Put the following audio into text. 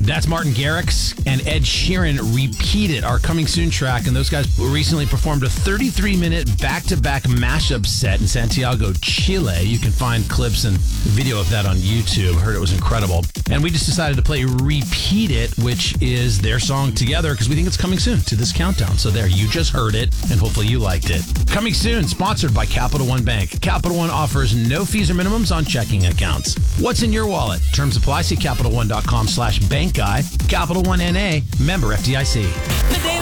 That's Martin Garrix and Ed Sheeran Repeat It, our coming soon track. And those guys recently performed a 33-minute back-to-back mashup set in Santiago, Chile. You can find clips and video of that on YouTube. Heard it was incredible. And we just decided to play Repeat It, which is their song together, because we think it's coming soon to this countdown. So there, you just heard it, and hopefully you liked it. Coming soon, sponsored by Capital One Bank. Capital One offers no fees or minimums on checking accounts. What's in your wallet? Terms apply. See CapitalOne.com/bank guide. Capital One NA, member FDIC.